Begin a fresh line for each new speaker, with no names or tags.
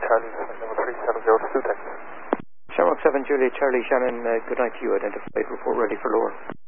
Charlie, number 370 Sioux,
Shamrock 7 Juliet Charlie Shannon, good night to you. Identified, report ready for lower.